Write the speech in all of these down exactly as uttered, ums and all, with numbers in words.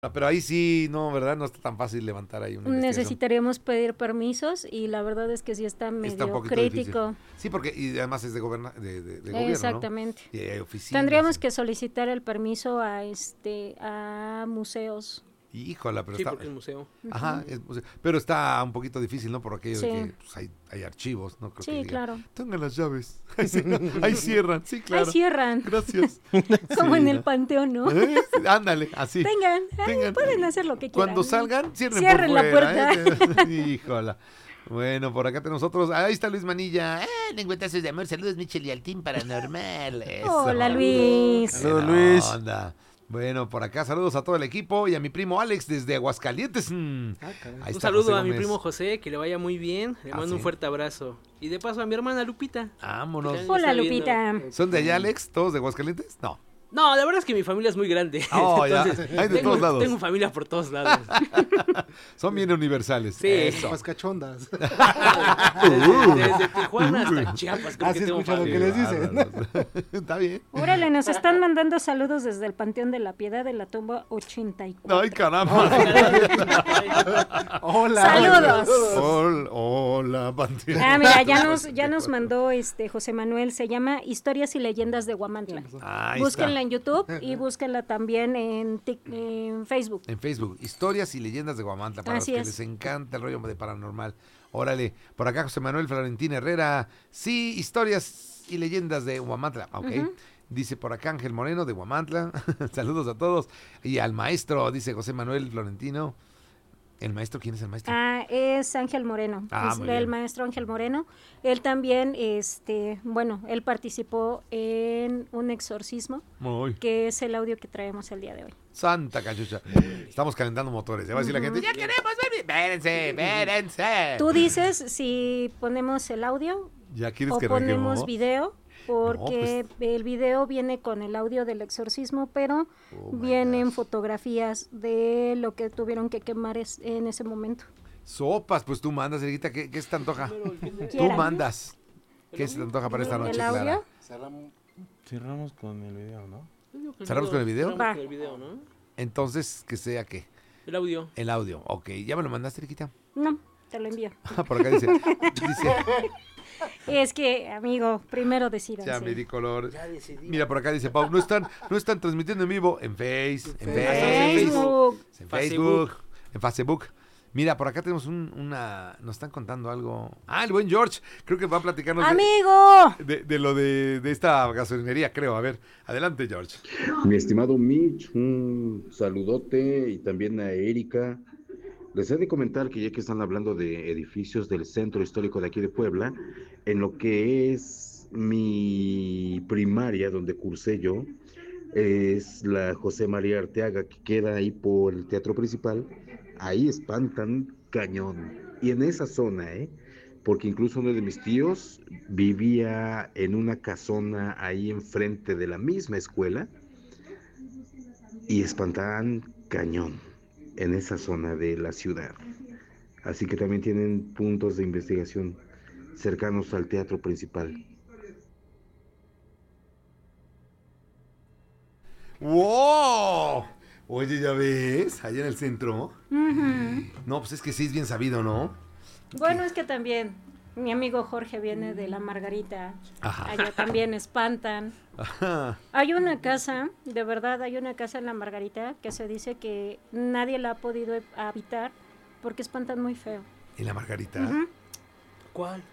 Ah, pero ahí sí, no, ¿verdad? No está tan fácil levantar ahí una investigación. Necesitaríamos pedir permisos y la verdad es que sí está Está un medio poquito crítico. difícil. Sí, porque y además es de, goberna, de, de, de gobierno, Exactamente. ¿no? Y hay oficinas. Tendríamos y... que solicitar el permiso a este a museos. Híjola, pero sí, está... porque es museo. Ajá, es museo. Pero está un poquito difícil, ¿no? Por aquello Sí. de que pues, hay, hay archivos, ¿no? Creo Sí, que diga, claro. tengan las llaves. Ahí, se- ahí cierran, sí, claro. Ahí cierran. Gracias. Como Sí, en el ¿no? panteón, ¿no? ¿Eh? Ándale, así. Vengan, ay, Vengan. pueden hacer lo que quieran. Cuando salgan, cierren, Cierren por la fuera, puerta. ¿eh? Híjola. Bueno, por acá tenemos nosotros. Ahí está Luis Manilla. Eh, lengüetazos de amor. Saludos, Michel y al Team Paranormal. Eso. Hola, Luis. Saludos, Buena Luis. onda. Bueno, por acá saludos a todo el equipo y a mi primo Alex desde Aguascalientes. Mm. Ah, caray. Ahí Un está saludo José a mi Gómez. primo José, que le vaya muy bien. Le Ah, mando un ¿sí? fuerte abrazo. Y de paso a mi hermana Lupita. Vámonos. Ya Hola, está viendo. Lupita. ¿Son de allá, Alex? ¿Todos de Aguascalientes? No. No, la verdad es que mi familia es muy grande. Oh, ya. Entonces, Hay de tengo, todos lados. tengo familia por todos lados. Son bien universales. Sí. Eso. Más cachondas. Desde, desde Tijuana hasta Chiapas, creo ¿Has que tengo escuchado familia. que les dicen? bárbaros. Está bien. Órale, nos están mandando saludos desde el Panteón de la Piedad de la tumba ochenta y cuatro. Ay, caramba. Hola. Saludos. Hola, hola, Panteón. Ah, mira, ya nos, ya nos mandó este José Manuel, se llama Historias y Leyendas de Huamantla. Ahí Búsquenla está. en YouTube y búsquenla también en, tic- en Facebook. En Facebook, historias y leyendas de Guamantla, para Así los que es. les encanta el rollo de paranormal. Órale, por acá José Manuel Florentín Herrera, sí, historias y leyendas de Guamantla, ok. Ujú. Dice por acá Ángel Moreno de Guamantla, saludos a todos. Y al maestro, dice José Manuel Florentino. ¿El maestro? ¿Quién es el maestro? Ah, es Ángel Moreno, Ah, es muy el bien. maestro Ángel Moreno. Él también, este, bueno, él participó en un exorcismo, Muy. que es el audio que traemos el día de hoy. Santa cachucha. Estamos calentando motores. Ya va a decir la gente, ya queremos ver. Espérense, espérense. Tú dices si ponemos el audio ¿Ya quieres o que ponemos arranquemos? video, porque pues. el video viene con el audio del exorcismo, pero Oh, my vienen gosh. fotografías de lo que tuvieron que quemar es- en ese momento. Sopas, pues tú mandas, Erguita, ¿qué, qué se te antoja? Tú ¿Quieran? mandas. ¿Qué se te antoja para esta ¿El noche, audio? Clara? Cerramos. Cerramos con el video, ¿no? Yo digo que ¿Cerramos con el video? cerramos Va. con el video, ¿no? Entonces, que sea qué. El audio. El audio. Ok, ¿ya me lo mandaste, Erguita? No, te lo envío. Por acá dice. dice Es que, amigo, primero decidan. ya me di color. Ya decidí. Mira, por acá dice Pau, no están, no están transmitiendo en vivo en Face, en Face, en Facebook. en Facebook, en Facebook. Mira, por acá tenemos un, una, nos están contando algo. Ah, el buen George, creo que va a platicarnos de, ¡Amigo! de, de lo de, de esta gasolinería, creo. A ver, adelante, George. Mi estimado Mitch, un saludote y también a Erika. Les he de comentar que ya que están hablando de edificios del centro histórico de aquí de Puebla, en lo que es mi primaria, donde cursé yo, es la José María Arteaga, que queda ahí por el teatro principal. Ahí espantan cañón. Y en esa zona, ¿eh? Porque incluso uno de mis tíos vivía en una casona ahí enfrente de la misma escuela y espantaban cañón en esa zona de la ciudad. Así que también tienen puntos de investigación cercanos al teatro principal. ¡Wow! Oye, ¿ya ves? Allá en el centro. Ujú. No, pues es que sí es bien sabido, ¿no? Bueno, es que también mi amigo Jorge viene de la Margarita. Ajá. Allá también espantan. Ajá. Hay una casa, de verdad, hay una casa en la Margarita que se dice que nadie la ha podido habitar porque espantan muy feo. ¿Y la Margarita? Ujú. ¿Cuál?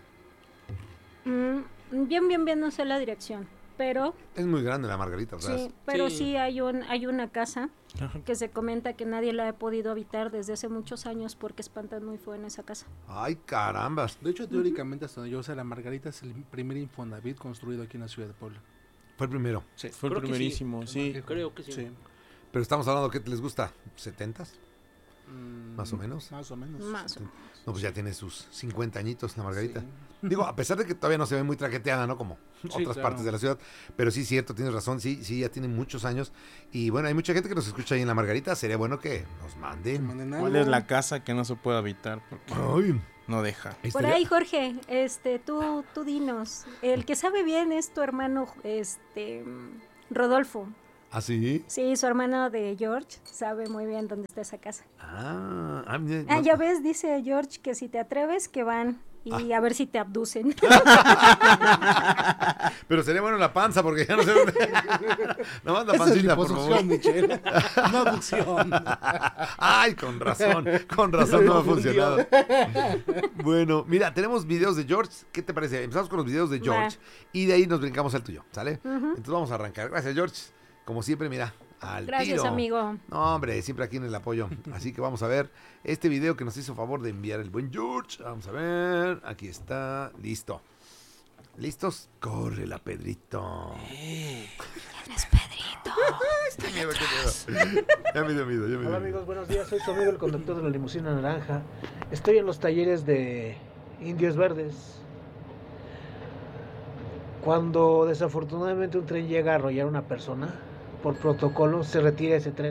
Mm, bien, bien, bien, no sé la dirección, pero Es muy grande la Margarita, o sea, sí, es- pero Sí. sí hay un, hay una casa que se comenta que nadie la ha podido habitar desde hace muchos años porque espantan muy feo en esa casa. Ay, carambas. De hecho, teóricamente, hasta donde yo sé, la Margarita es el primer Infonavit construido aquí en la ciudad de Puebla. Fue el primero. Sí. Fue el Creo que sí. primerísimo, sí. Creo que sí. Sí. Pero estamos hablando, ¿qué les gusta? ¿setentas? Mm, ¿Más o menos? Más o menos. Más o menos. No, pues ya tiene sus cincuenta añitos la Margarita. Sí. Digo, a pesar de que todavía no se ve muy traqueteada, ¿no? Como Sí, otras claro. partes de la ciudad. Pero sí, cierto, tienes razón. Sí, sí, ya tiene muchos años. Y bueno, hay mucha gente que nos escucha ahí en la Margarita. Sería bueno que nos Que manden. manden ¿Cuál algo. es la casa que no se puede habitar? Porque Ay, no deja. Por estaría- ahí, Jorge, este, tú, tú dinos. El que sabe bien es tu hermano, este, Rodolfo. ¿Ah, sí? Sí, su hermano de George sabe muy bien dónde está esa casa. Ah, ah, mira, Ah, no- ya ves, dice George que si te atreves, que van y a ver si te abducen. Pero sería bueno la panza porque ya no sé dónde. Nada más la Esa es pancita, por liposucción, favor. Michelle. No aducción. Ay, con razón, con razón no ha funcionado. Bueno, mira, tenemos videos de George. ¿Qué te parece? Empezamos con los videos de George y de ahí nos brincamos al tuyo, ¿sale? Entonces vamos a arrancar. Gracias, George. Como siempre, mira, al Gracias, tiro. amigo. No, hombre, siempre aquí en el apoyo. Así que vamos a ver este video que nos hizo favor de enviar el buen George. Vamos a ver. Aquí está. Listo. ¿Listos? Córrela, Pedrito. Es Pedrito. Qué miedo, qué miedo. Ya me dio miedo, ya me dio Hola miedo. amigos, buenos días. Soy su amigo el conductor de la limusina naranja. Estoy en los talleres de Indios Verdes. Cuando desafortunadamente un tren llega a arrollar a una persona, por protocolo se retira ese tren.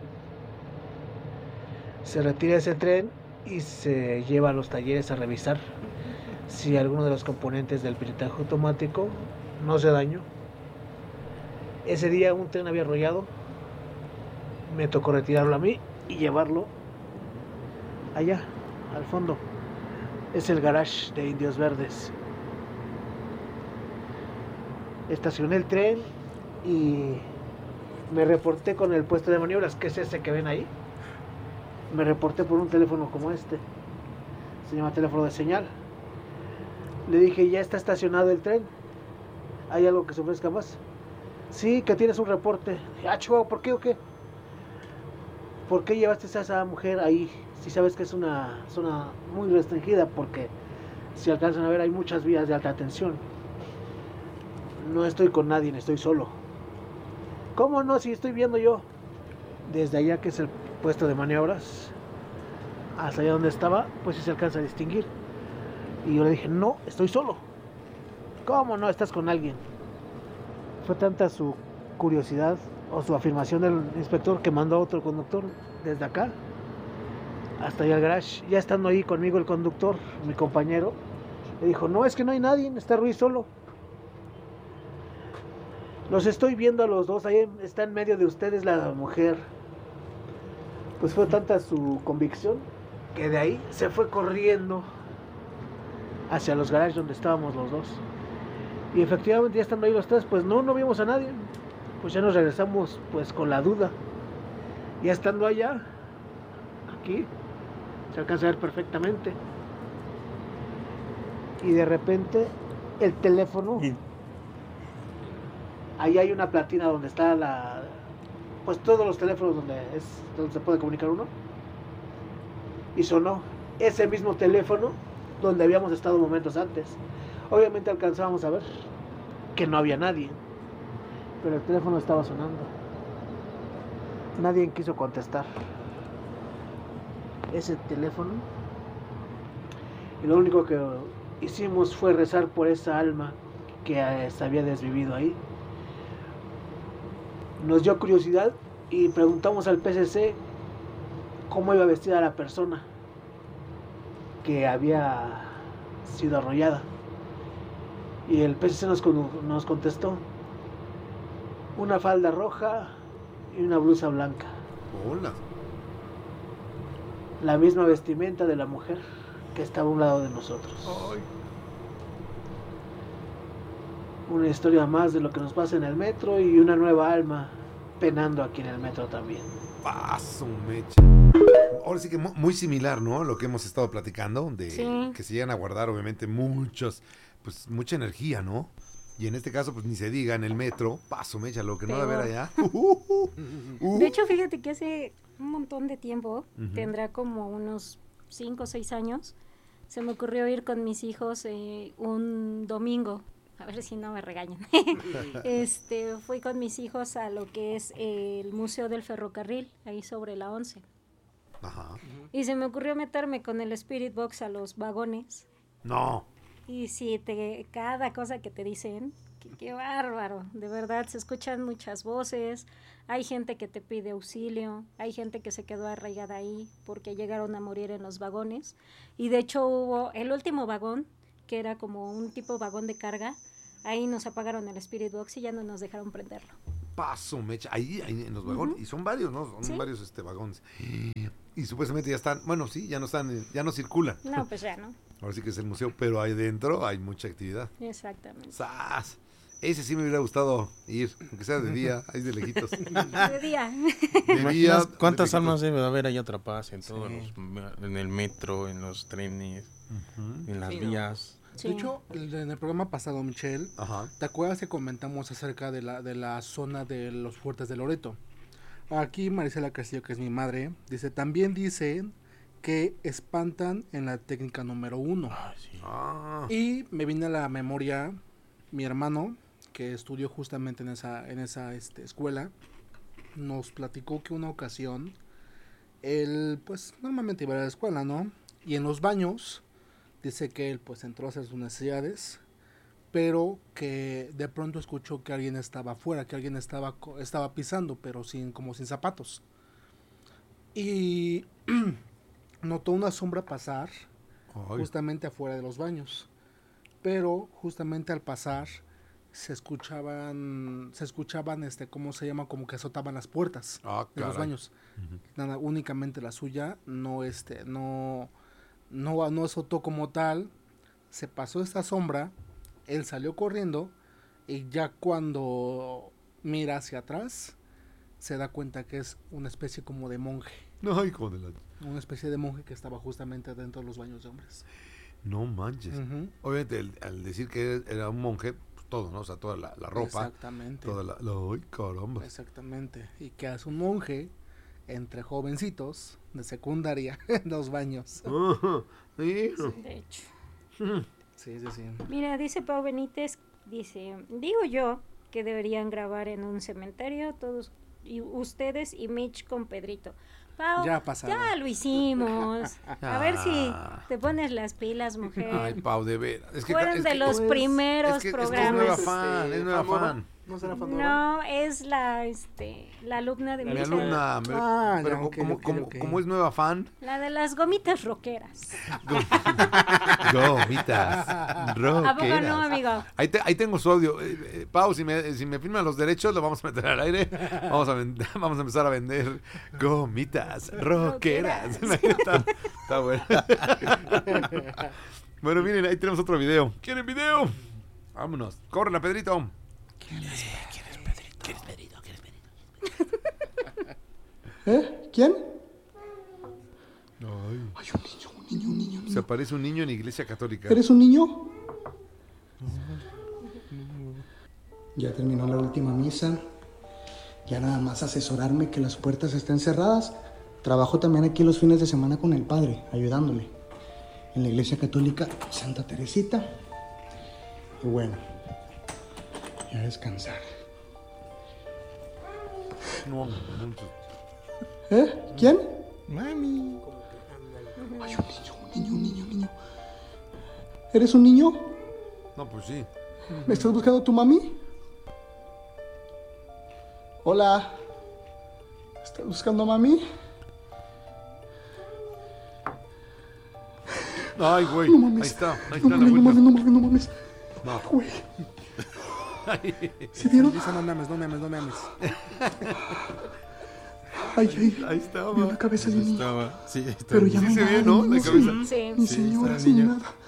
Se retira ese tren y se lleva a los talleres a revisar si alguno de los componentes del peritaje automático no se dañó. Ese día un tren había arrollado. Me tocó retirarlo a mí y llevarlo allá, al fondo. Es el garage de Indios Verdes. Estacioné el tren y me reporté con el puesto de maniobras, que es ese que ven ahí. Me reporté por un teléfono como este. Se llama teléfono de señal. Le dije, ya está estacionado el tren. ¿Hay algo que se ofrezca más? Sí, que tienes un reporte. Ah, chihuahua, ¿por qué o qué? ¿Por qué llevaste a esa mujer ahí? Si sabes que es una zona muy restringida, porque si alcanzan a ver hay muchas vías de alta tensión. No estoy con nadie, estoy solo. ¿Cómo no? Si estoy viendo yo. Desde allá que es el puesto de maniobras, hasta allá donde estaba, pues sí se alcanza a distinguir. Y yo le dije, no, estoy solo. ¿Cómo no? Estás con alguien. Fue tanta su curiosidad o su afirmación del inspector que mandó a otro conductor desde acá hasta allá al garage. Ya estando ahí conmigo el conductor, mi compañero, le dijo, no, es que no hay nadie, está Ruiz solo. Los estoy viendo a los dos, ahí está en medio de ustedes la mujer. Pues fue tanta su convicción que de ahí se fue corriendo hacia los garages donde estábamos los dos. Y efectivamente ya estando ahí los tres, pues no, no vimos a nadie. Pues ya nos regresamos pues con la duda. Ya estando allá, aquí, se alcanza a ver perfectamente. Y de repente el teléfono, ahí hay una platina donde está la, pues todos los teléfonos donde es donde se puede comunicar uno. Y sonó ese mismo teléfono donde habíamos estado momentos antes. Obviamente alcanzábamos a ver que no había nadie, pero el teléfono estaba sonando. Nadie quiso contestar ese teléfono. Y lo único que hicimos fue rezar por esa alma que eh, se había desvivido ahí. Nos dio curiosidad y preguntamos al P C C cómo iba vestida la persona que había sido arrollada. Y el P C C nos, nos contestó: una falda roja y una blusa blanca. Hola. La misma vestimenta de la mujer que estaba a un lado de nosotros. Ay. Una historia más de lo que nos pasa en el metro y una nueva alma penando aquí en el metro también. Paso, mecha. Ahora sí que mu- muy similar, ¿no? Lo que hemos estado platicando, de Sí. que se llegan a guardar, obviamente, muchos, pues, mucha energía, ¿no? Y en este caso, pues, ni se diga, en el metro, paso, mecha, lo que no debe haber allá. Uh, uh, uh. De hecho, fíjate que hace un montón de tiempo, Ujú. tendrá como unos cinco o seis años, se me ocurrió ir con mis hijos eh, un domingo, a ver si no me regañan. este, fui con mis hijos a lo que es eh, el Museo del Ferrocarril, ahí sobre la once. Ajá. Y se me ocurrió meterme con el Spirit Box a los vagones. No. Y si te, cada cosa que te dicen, que, qué bárbaro, de verdad, se escuchan muchas voces, hay gente que te pide auxilio, hay gente que se quedó arraigada ahí porque llegaron a morir en los vagones. Y de hecho hubo el último vagón, que era como un tipo vagón de carga, ahí nos apagaron el Spirit Box y ya no nos dejaron prenderlo. paso, mecha. Ahí, ahí en los vagones. Ujú. Y son varios, ¿no? Son Sí. varios este, vagones. Y supuestamente ya están, bueno, sí, ya no están, eh, ya no circulan. No, pues ya no. Ahora sí que es el museo, pero ahí dentro hay mucha actividad. Exactamente. ¡Sas! Ese sí me hubiera gustado ir, aunque sea de día, ahí de lejitos. De día. De ¿Imaginas día, cuántas de lejitos. almas debe haber ahí atrapadas en todos Sí. los, en el metro, en los trenes, Ujú. en las Sí, ¿no? vías? Sí. De hecho, el- en el programa pasado, Michelle, Ajá. ¿te acuerdas que comentamos acerca de la, de la zona de los fuertes de Loreto? Aquí Marisela Castillo, que es mi madre, dice, también dicen que espantan en la técnica número uno. Ay, sí. Ah, Y me viene a la memoria mi hermano, que estudió justamente en esa, en esa este, escuela, nos platicó que una ocasión, él pues normalmente iba a la escuela, ¿no? Y en los baños, dice que él pues entró a hacer sus necesidades, pero que de pronto escuchó que alguien estaba afuera, que alguien estaba, co- estaba pisando, pero sin, como sin zapatos. Y notó una sombra pasar ay, justamente afuera de los baños. Pero justamente al pasar se escuchaban, se escuchaban, este, ¿cómo se llama? Como que azotaban las puertas ah, de los caray. baños. Nada, únicamente la suya, no, este, no, no, no azotó como tal. Se pasó esta sombra, él salió corriendo y ya cuando mira hacia atrás se da cuenta que es una especie como de monje, No, hijo de la... una especie de monje que estaba justamente dentro de los baños de hombres. No manches. Ujú. Obviamente, el- al decir que era un monje, pues todo, ¿no? O sea, toda la, la ropa. Exactamente. Toda la, la- ¡Ay, caramba! Exactamente. Y que hace un monje entre jovencitos de secundaria en los baños. Ajá, sí. De hecho. Sí, sí, sí. Mira, dice Pau Benítez, dice, digo yo que deberían grabar en un cementerio todos y ustedes y Mitch con Pedrito. Pau, Ya ha pasado. ya lo hicimos. A ver si te pones las pilas, mujer. Ay, Pau, de veras. Es que, Fueron es de que- los es- primeros es que, es que es programas. nueva Este, fan, es nueva Fanova. fan. ¿No será No, es la, este, la alumna de Mi Mitch. alumna, me- Ah, pero ya, co- ok, como, ok, como- ok. como es nueva fan, La de las gomitas rockeras. gomitas, ¿A poco rockeras. no, amigo? Ahí, te- ahí tengo su audio. Eh, eh, Pau, si me, si me firman los derechos, lo vamos a meter al aire. Vamos a, vend- vamos a empezar a vender gomitas rockeras. está, está bueno. Bueno, miren, ahí tenemos otro video. ¿Quieren video? Vámonos. Córrela, Pedrito. ¿Eh? ¿Quién? Ay, Hay un niño, un niño, un niño. un se niño. aparece un niño en iglesia católica. ¿Eres un niño? Ya terminó la última misa. Ya nada más asesorarme que las puertas estén cerradas. Trabajo también aquí los fines de semana con el padre, ayudándole. En la iglesia católica Santa Teresita. Y bueno, ya a descansar. No, no, no. ¿Eh? ¿Quién? Mami. Hay un niño, un niño, un niño, un niño. ¿Eres un niño? No, pues sí. ¿Me estás buscando a tu mami? Hola. ¿Estás buscando a mami? Ay, güey. No mames. Ahí está, ahí No está la mames, no vuelta. mames, no mames, no mames. No. Güey. ¿Se vieron? Dice, no mames, no mames, no mames. Ay, ay. Ahí estaba. Vio la cabeza de un niño. Estaba, sí, estaba. Pero ya Sí no se hay ve, nada, ¿no? ni La niños, cabeza. Sí. Ni Sí, señoras, está ni niño. nada.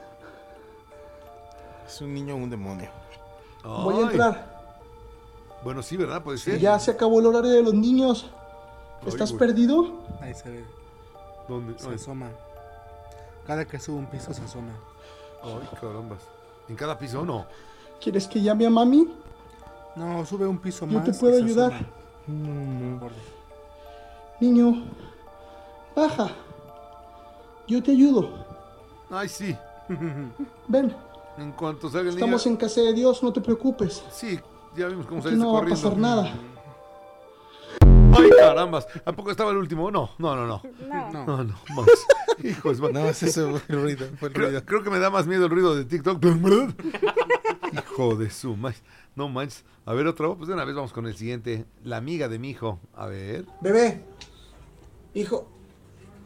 Es un niño o un demonio. Voy a Ay. entrar. Bueno, sí, ¿verdad? Puede ser. Ya se acabó el horario de los niños. Ay, ¿Estás güey. perdido? Ahí se ve, ¿Dónde? se Ay, asoma. Cada que sube un piso se asoma. ay, carambas. ¿En cada piso o no? ¿Quieres que llame a mami? No, sube un piso Yo más. te y puedo se ayudar. asoma. No, no. Borde. Niño, baja. Yo te ayudo. Ay, sí. Ven, En cuanto salga el niño. estamos en casa de Dios, no te preocupes. Sí, ya vimos cómo Aquí saliste no va a corriendo. pasar nada. Ay, carambas. ¿A poco estaba el último? No, no, no, no. No. No. No, no, Max. Hijo, es No, ese fue el ruido. Fue el Creo, ruido. creo que me da más miedo el ruido de TikTok. Hijo de su maíz. No manches. A ver, otro. Pues de una vez vamos con el siguiente. La amiga de mi hijo. A ver. Bebé, hijo.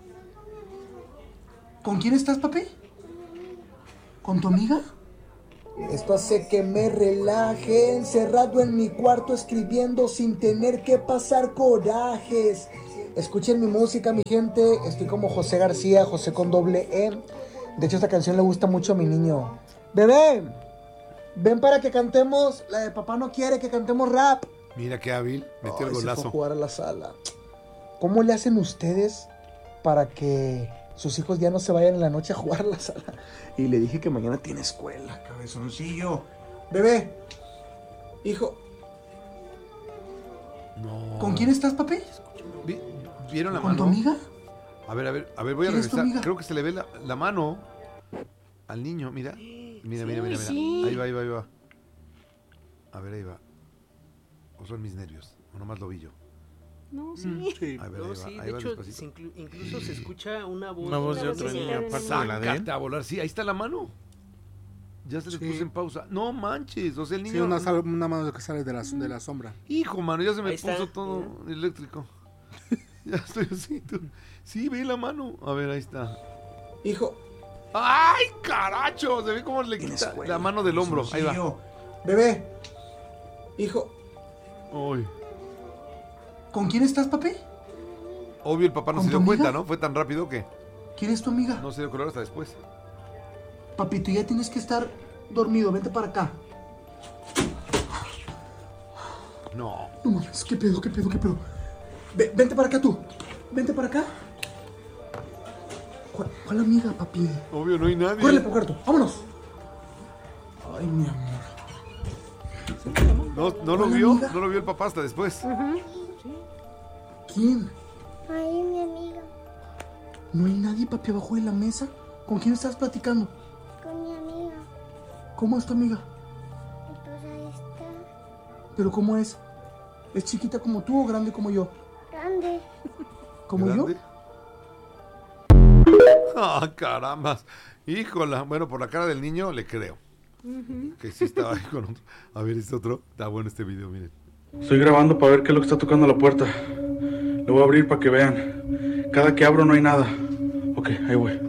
¿Con quién estás, papi? ¿Con tu amiga? Esto hace que me relaje, encerrado en mi cuarto escribiendo sin tener que pasar corajes. Escuchen mi música, mi gente. Estoy como José García, José con doble E. De hecho, esta canción le gusta mucho a mi niño. Bebé, ven para que cantemos. La de papá no quiere que cantemos rap. Mira qué hábil, metió Ay, el se fue a golazo. jugar a la sala. ¿Cómo le hacen ustedes para que sus hijos ya no se vayan en la noche a jugar a la sala? Y le dije que mañana tiene escuela, cabezoncillo. Bebé, hijo, No. ¿con quién estás, papi? Vi- ¿Vieron la ¿Con mano? tu amiga? A ver, a ver, a ver, voy a ¿Quién es tu revisar. amiga? Creo que se le ve la, la mano al niño, mira. Mira, mira, mira, mira. sí. Ahí va, ahí va, ahí va. A ver, ahí va. O son mis nervios, o nomás lo vi yo. No, sí. Sí. A ver, No, ahí va, sí, ahí de va hecho, despacito. se inclu- incluso se escucha una voz. Una voz de Una otro vocecita niño, de aparte niño. de la de él. Sácate a volar, sí, ahí está la mano. Ya se les Sí. puse en pausa. No manches, o sea, el niño... Sí, una, sal- una mano que sale de la, de la sombra. Hijo, mano, ya se me Ahí puso está, todo eléctrico. Ya estoy así. tú- Sí, ve la mano. A ver, ahí está. Hijo, ¡Ay, caracho! Se ve cómo le tiene quita escuela, la mano del hombro. Ahí va. cabezoncillo. Bebé, hijo, Uy. ¿con quién estás, papi? Obvio el papá no ¿Con se tu dio cuenta, amiga? ¿no? Fue tan rápido que ¿Quién es tu amiga? no se dio color hasta después. Papi, tú ya tienes que estar dormido, vente para acá. No. No mames, qué pedo, qué pedo, qué pedo. Ve- vente para acá tú. Vente para acá. ¿Cuál, cuál amiga, papi? Obvio no hay nadie. Córrele por cuarto, vámonos. Ay, mi amor. No, no lo Hola, vio, amiga. no lo vio el papá hasta después. ¿Quién? Ay, mi amiga, ¿No hay nadie, papi, abajo de la mesa? ¿Con quién estás platicando? con mi amiga. ¿Cómo es tu amiga? Y pues ahí está, ¿Pero cómo es? ¿Es chiquita como tú o grande como yo? grande. ¿Como yo? ¿Grande? Ah, carambas. Híjola. Bueno, por la cara del niño le creo. Que sí estaba ahí con otro. A ver, este otro. Está bueno este video, miren. Estoy grabando para ver qué es lo que está tocando la puerta. Lo voy a abrir para que vean. Cada que abro no hay nada. Ok, ahí voy.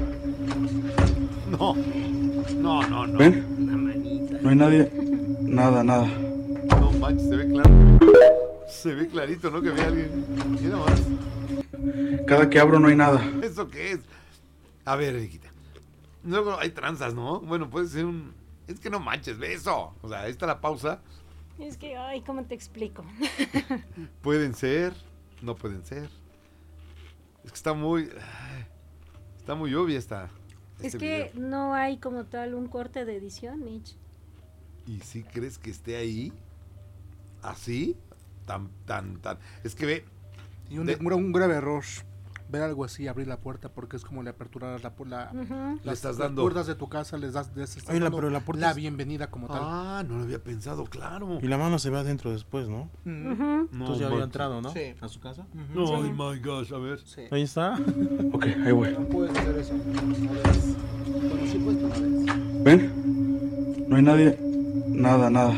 No. No, no, no. ¿Ven? Una manita. No hay nadie. Nada, nada. No manches, se ve claro. Se ve clarito, ¿no? Que ve a alguien. Mira más. Cada que abro no hay nada. ¿Eso qué es? A ver, Eriquita. Luego hay tranzas, ¿no? Bueno, puede ser un... Es que no manches, ve eso. O sea, ahí está la pausa. Es que, ay, ¿cómo te explico? Pueden ser, no pueden ser. Es que está muy... ay, está muy obvia esta... Es este que video. no hay como tal un corte de edición, Mitch. ¿Y si crees que esté ahí? ¿Así? Tan, tan, tan... Es que ve... Y un, De- un, un grave error. Ver algo así, abrir la puerta, porque es como le aperturar la, la, Ujú. Le estás las dando... puertas de tu casa, les das les estás Oye, la- dando pero la puerta la es- bienvenida como tal. Ah, no lo había pensado, claro. Y la mano se ve adentro después, ¿no? Ujú. Ujú. No, Entonces ya había manches. entrado, ¿no? Sí. A su casa. Ujú. No, Sí. ay, my gosh, a ver. Sí. Ahí está. Ok, ahí voy. No puedes hacer eso. No debes. Bueno, sí puedes, pero no debes. ¿Ven? No hay nadie. Nada, nada.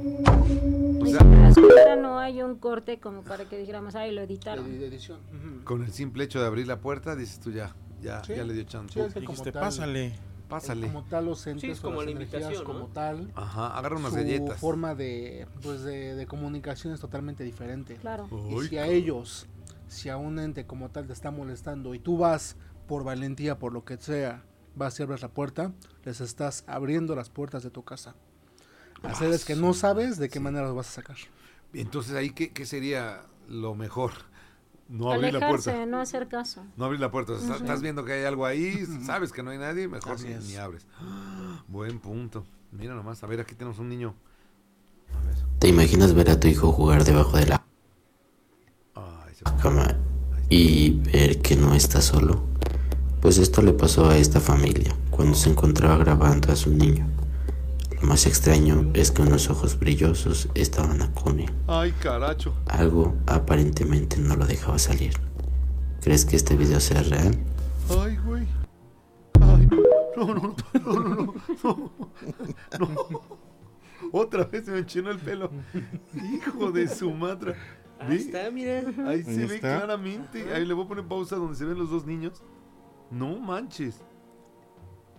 O Y sea, si te das cuenta, no hay un corte como para que dijéramos, ay, lo De, editaron. de edición. Ujú. con el simple hecho de abrir la puerta, dices tú ya, ya, Sí. ya le dio chance. Sí, es que Dijiste, como tal- pásale. Pásale. Como tal los entes Sí, es o como las la energías invitación, ¿no? como tal. Ajá, agarra unas Su galletas. forma de, pues de, de comunicación es totalmente diferente. Claro. Y Uy, si a ellos, si a un ente como tal te está molestando y tú vas por valentía, por lo que sea, vas y abres la puerta, les estás abriendo las puertas de tu casa. A seres que no sabes de qué manera los vas a sacar. Entonces ahí, ¿qué, qué sería lo mejor? No abrir la Alejarse, puerta. no hacer caso. No abrir la puerta. O sea, estás viendo que hay algo ahí, sabes que no hay nadie, mejor Así ni, es. ni abres. Ah, buen punto. Mira nomás, a ver, aquí tenemos un niño. A ver. ¿Te imaginas ver a tu hijo jugar debajo de la Ay, se... cama y ver que no está solo? Pues esto le pasó a esta familia cuando se encontraba grabando a su niño. Lo más extraño es que unos ojos brillosos estaban a Cone. Ay, caracho. Algo aparentemente no lo dejaba salir. ¿Crees que este video sea real? Ay, güey. Ay, no, no, no, no, no, no, no, no. Otra vez se me enchinó el pelo. Hijo de su madre. Ahí ¿Vi? está, mira. Ahí se Ahí ve está. claramente. Ahí le voy a poner pausa donde se ven los dos niños. No manches.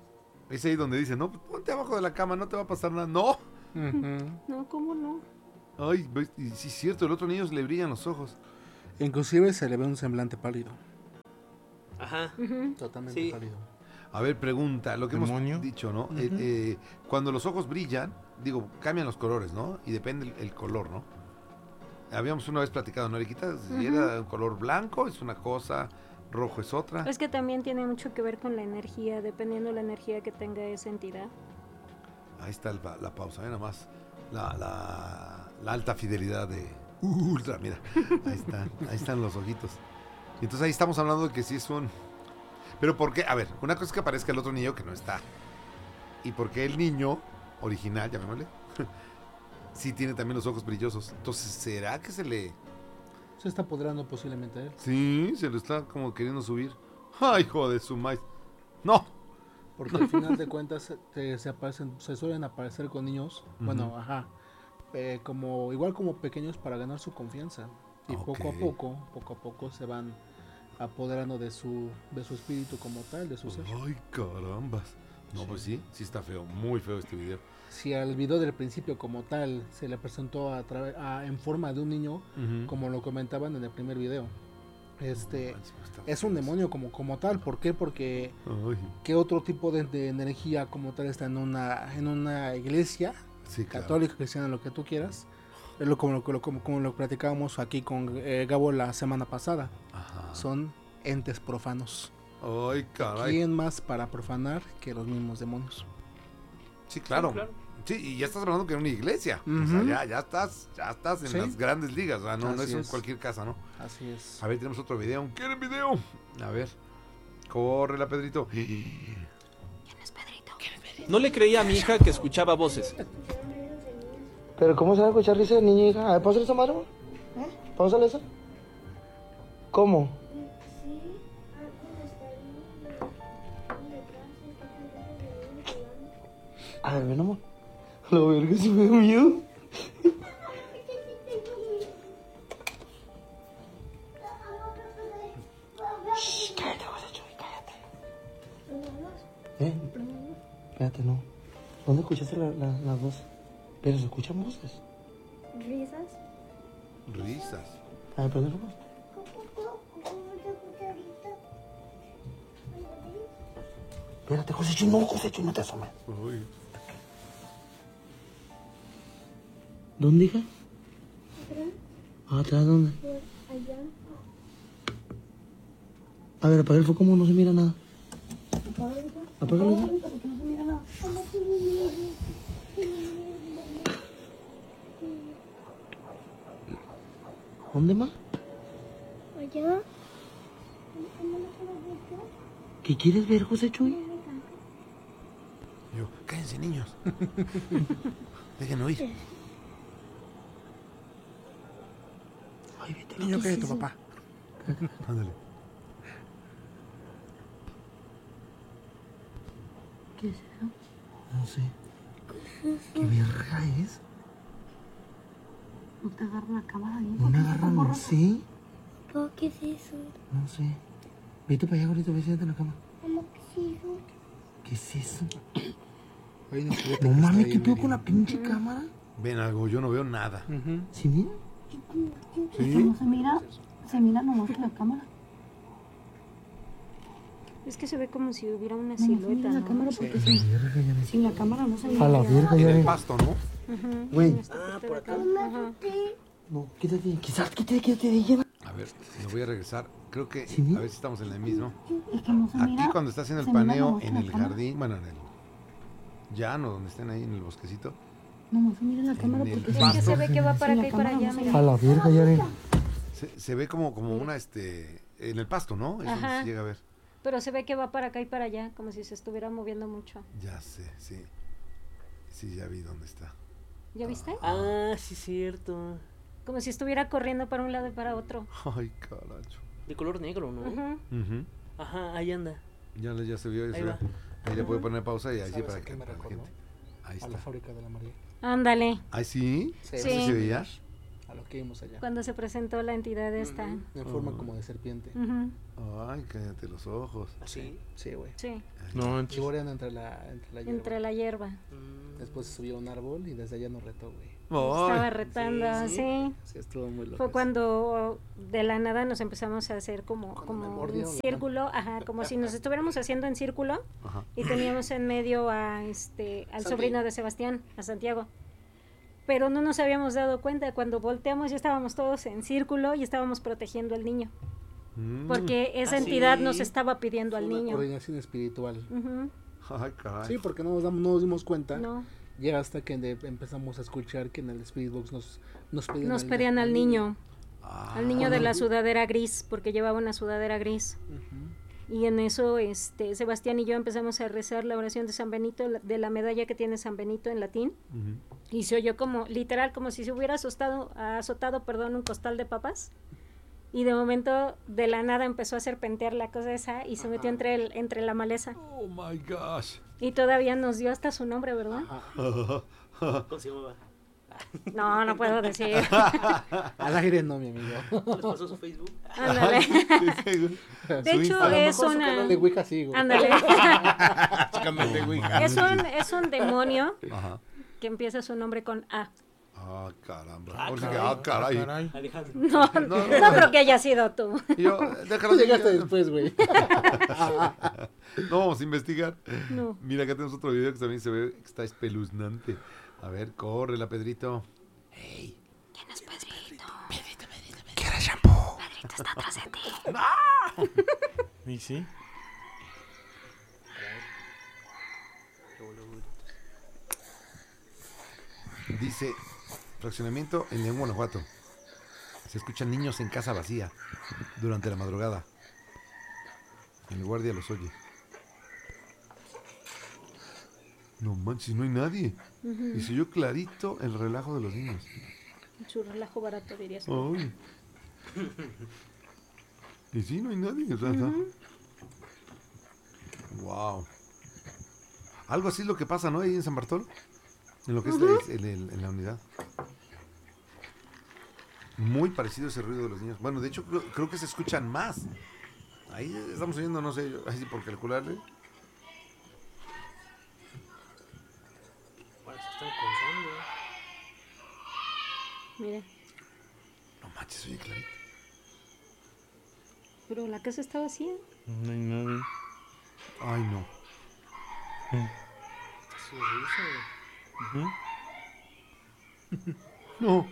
Es ahí donde dice, no, pues ponte abajo de la cama, no te va a pasar nada. No. Ujú. No, ¿cómo no? Ay, ves, y sí es cierto, el otro niño se le brillan los ojos. Inclusive se le ve un semblante pálido. Ajá. Ujú. Totalmente Sí. pálido. A ver, pregunta, lo que ¿Demonio? hemos dicho, ¿no? Ujú. Eh, eh, cuando los ojos brillan, digo, cambian los colores, ¿no? Y depende el, el color, ¿no? Habíamos una vez platicado, ¿no, Eriquita? Si Ujú. era un color blanco es una cosa, rojo es otra. Es que también tiene mucho que ver con la energía, dependiendo de la energía que tenga esa entidad. Ahí está el pa- la pausa, ¿eh? Nada más. La, la, la alta fidelidad de Ultra, mira. Ahí están, ahí están los ojitos. Y entonces ahí estamos hablando de que sí es un... Pero ¿por qué? A ver, una cosa es que aparezca el otro niño que no está. ¿Y por qué el niño original, llamémosle, sí tiene también los ojos brillosos? Entonces, ¿será que se le... Se está apoderando posiblemente de él. Sí, se lo está como queriendo subir? ¡Ay, hijo de su maíz! ¡No! Porque al final de cuentas eh, se aparecen, se suelen aparecer con niños, bueno, Ujú. ajá, eh, como igual como pequeños para ganar su confianza y poco a Ok. poco, poco a poco se van apoderando de su de su espíritu como tal, de su ser. ¡Ay, carambas! No, Sí. pues sí, sí está feo, muy feo este video. Si al video del principio como tal se le presentó a través a- en forma de un niño, Ujú. como lo comentaban en el primer video, este Manches, pues está es un feo demonio como como tal. ¿Por qué? Porque eso. Ay, ¿qué otro tipo de, de energía como tal está en una en una iglesia sí, claro. católica, cristiana, lo que tú quieras? Es lo, como, lo, como, como, como lo platicábamos aquí con eh, Gabo la semana pasada. Ajá. Son entes profanos. Ay, caray. ¿Quién más para profanar que los mismos demonios? Sí, claro. Sí, claro. Sí, y ya estás hablando que en una iglesia. O Ujú. sea, ya, ya estás, ya estás en Sí. las grandes ligas. O sea, no, no Así es en es. cualquier casa, ¿no? Así es. A ver, tenemos otro video. ¿Quieren video? A ver. Córrela, Pedrito. No le creía a mi hija que escuchaba voces. Pero ¿cómo se va a escuchar risa de niña, hija? A ver, ¿pausale esa madre, amor? ¿Pausale esa? ¿Cómo? A ver, ven, amor. La verga, si me da miedo. Shh, cállate, José Chuy, cállate. ¿Eh? Espérate, no. ¿Dónde escuchaste la, la, las voces? Pero se escuchan voces. Risas. Risas. A ver, prende la voz. Espérate, José Chuy, no, José Chuy, no te asomes. Uy. ¿Dónde, hija? ¿Atrás dónde? Allá. A ver, apaga el foco, como no se mira nada. Apágalo, hija. ¿Dónde, ma? Allá. ¿Qué quieres ver, José Chuy? Yo, cállense, niños. Déjenme oír. Ay, vete, Niño, ¿qué es tu papá? Ándale. ¿Qué es eso? No sé. ¿Qué verga es? No te agarro la cámara bien. ¿No me agarran? No sé. ¿Por qué es eso? No sé. Vete para allá, ahorita, vete en la cama. ¿Cómo que es eso? ¿Qué es eso? Oye, no, juguete No que está mames, ahí ¿qué pedo medio- con la pinche cámara? Ven algo, yo no veo nada. Ujú. ¿Sí, mira? ¿Sí? No se mira, se mira nomás que la cámara. Es que se ve como si hubiera una No, no se silueta, mira la ¿no? cámara porque sin, sin la cámara no se mira. A la nada. verga, En ya el ven. pasto, ¿no? Ujú, Güey. en esta parte de acá. Ajá. No, quítate, quizás quítate, quítate de ella. A ver, me voy a regresar. Creo que, ¿Sí? a ver si estamos en la misma. Es que no se Aquí mira. cuando está haciendo el se mira paneo nomás en la el cámara. jardín, bueno, en el llano, donde estén ahí en el bosquecito. No, se mira la cámara En el porque Es pasto. que se ve que va para sin acá la y para cámara allá, no se mira. A la verga, ya ven. Se, se ve como, como una, este, en el pasto, ¿no? Es donde Ajá. se llega a ver. Pero se ve que va para acá y para allá, como si se estuviera moviendo mucho. Ya sé, sí. Sí, ya vi dónde está. ¿Ya viste? Ah, sí, cierto. Como si estuviera corriendo para un lado y para otro. Ay, caracho. De color negro, ¿no? Ujú. Ujú. Ajá, ahí anda. Ya, le- ya se vio, ya Ahí se va. vio. Ahí le puede poner pausa y ahí sí ¿Sabes para a que qué me para la recordó? gente. Ahí A la está. fábrica de la María. Ándale. Ahí sí. Sí. ¿Sí Sí. se veía? a lo que vimos allá. Cuando se presentó la entidad esta. Uh-huh. En forma Uh-huh. como de serpiente. Uh-huh. Ay, cállate los ojos. Sí, sí, güey. Sí. No, Y morían entre la, entre la hierba. Entre la hierba. Después se subió a un árbol y desde allá nos retó, güey. Estaba retando, sí. Sí, sí estuvo muy loco. Fue cuando de la nada nos empezamos a hacer como, como mordió, un ¿verdad? círculo, ajá, como si nos estuviéramos haciendo en círculo. Ajá. Y teníamos en medio a este al Santi. sobrino de Sebastián, a Santiago. Pero no nos habíamos dado cuenta, cuando volteamos ya estábamos todos en círculo y estábamos protegiendo al niño. Mm. Porque esa Ah, entidad sí. nos estaba pidiendo al Una niño. coordinación espiritual. Ujú. Ay, caray. Sí, porque no nos, damos, no nos dimos cuenta. No. Ya hasta que de- empezamos a escuchar que en el Spirit Box nos, nos pedían, Nos al, pedían al niño, Ah. al niño de la Ujú. sudadera gris, porque llevaba una sudadera gris. Y en eso este Sebastián y yo empezamos a rezar la oración de San Benito, la- de la medalla que tiene San Benito en latín. Ujú. Y se oyó como, literal, como si se hubiera azotado, azotado perdón, un costal de papas. Y de momento, de la nada, empezó a serpentear la cosa esa y se metió entre, el, entre la maleza. Oh my gosh. Y todavía nos dio hasta su nombre, ¿verdad? ¿Cómo se llamaba? No, no puedo decir. Al aire no, mi amigo. ¿Les pasó su Facebook? Ándale. De hecho, A lo es mejor su una... canal de Ouija sí, güey. Ándale. Canal de Ouija. Es un, es un demonio Ajá. que empieza su nombre con A. Ah, caramba. Ah, Ahora sí que, caray. ah, caray. Caray. Alejandro. No, no, No, no. creo que haya sido tú. Y yo, déjalo Tú de- llegaste después, güey. No vamos a investigar. No. Mira, acá tenemos otro video que también se ve que está espeluznante. A ver, corre la Pedrito. Hey. ¿Quién es Pedrito? Pedrito, Pedrito, Pedrito. ¿Quieres shampoo? Pedrito está atrás de ti. ¿Y sí? Dice, fraccionamiento en León, Guanajuato. Se escuchan niños en casa vacía durante la madrugada. El guardia los oye. No manches, no hay nadie. Ujú. Y se oyó clarito el relajo de los niños. Su relajo barato, dirías tú. Ay. Y sí, no hay nadie. O sea, Ujú. wow. Algo así es lo que pasa, ¿no? Ahí en San Bartolo. En lo que Ujú. es la, en, el- en la unidad. Muy parecido ese ruido de los niños. Bueno, de hecho, creo, creo que se escuchan más. Ahí estamos oyendo, no sé, así por calcularle. Bueno, se están contando. Mira, No manches, oye, clarito. pero la casa está vacía. No hay nadie. Ay, no. Su risa. Ujú. No.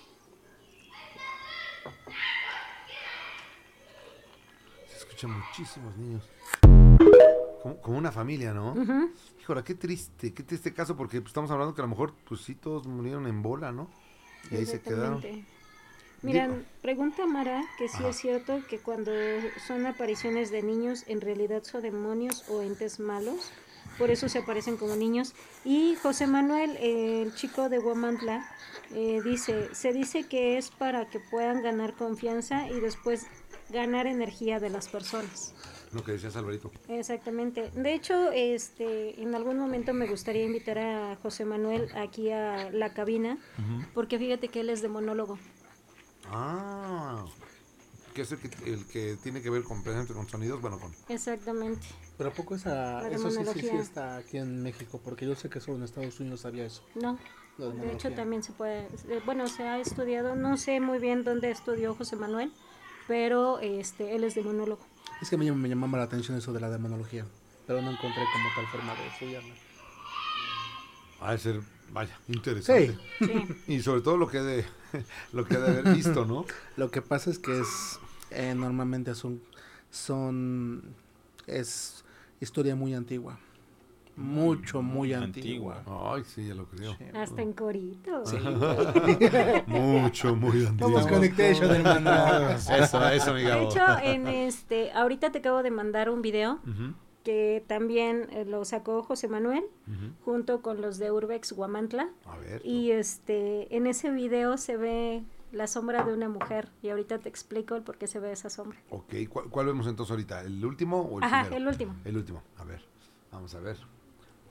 Se escuchan muchísimos niños. Como, como una familia, ¿no? Ujú. Híjole, qué triste, qué triste caso, porque pues, estamos hablando que a lo mejor, pues sí, todos murieron en bola, ¿no? Y ahí se quedaron. Exactamente. Mira, Digo- pregunta Mara que si Ajá. es cierto que cuando son apariciones de niños en realidad son demonios o entes malos, por eso se aparecen como niños. Y José Manuel, eh, el chico de Huamantla, eh, dice, se dice que es para que puedan ganar confianza y después ganar energía de las personas. Lo que decías, Alvarito. Exactamente. De hecho, este, en algún momento me gustaría invitar a José Manuel aquí a la cabina, porque fíjate que él es de monólogo. Ah, que es el que, el que tiene que ver con, presente con sonidos, bueno, con... Exactamente. Pero ¿a poco esa, La eso sí, sí, sí demonología. está aquí en México? Porque yo sé que solo en Estados Unidos había eso. No, La de hecho demonología. también se puede, eh, bueno, se ha estudiado, no sé muy bien dónde estudió José Manuel, pero este, él es de monólogo. Es que me, llam- me llamaba la atención eso de la demonología, pero no encontré como tal forma de estudiarla. Ha de ser, vaya, interesante. Sí. Y sobre todo lo que de lo que ha de haber visto, ¿no? Lo que pasa es que es eh, normalmente son son es historia muy antigua, mucho muy antigua. Ay, sí, ya lo creo. Hasta en corito. Sí. Mucho, muy antiguo. Vamos Connection, hermano. Eso, eso, mi De Gabo. hecho, en este, ahorita te acabo de mandar un video Ujú, que también eh, lo sacó José Manuel ujú. junto con los de Urbex Huamantla. A ver. Y este, en ese video se ve la sombra de una mujer y ahorita te explico el por qué se ve esa sombra. Ok, ¿cuál, cuál vemos entonces ahorita? ¿El último o el Ajá, primero? el último. El último, a ver, vamos a ver.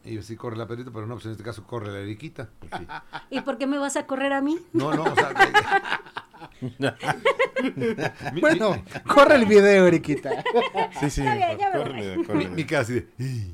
Y yo sí, corre la Pedrito, pero no, pues en este caso corre la Eriquita. Pues sí. ¿Y por qué me vas a correr a mí? No, no, o sea... mi, Bueno, mi, corre el video, Eriquita. Sí, sí, Está bien, ya me córrele, mi, córrele. mi cara así de...